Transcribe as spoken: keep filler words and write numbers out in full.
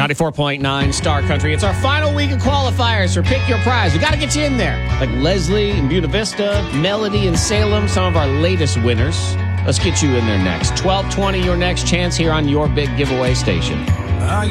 ninety-four point nine Star Country. It's our final week of qualifiers for Pick Your Prize. We got to get you in there. Like Leslie in Buena Vista, Melody in Salem, some of our latest winners. Let's get you in there next. twelve twenty, your next chance here on your big giveaway station.